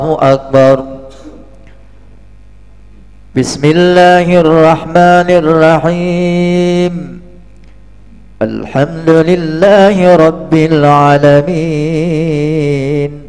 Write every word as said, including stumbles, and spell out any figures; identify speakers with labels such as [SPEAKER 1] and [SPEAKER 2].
[SPEAKER 1] أكبر. بسم الله الرحمن الرحيم. الحمد لله رب العالمين.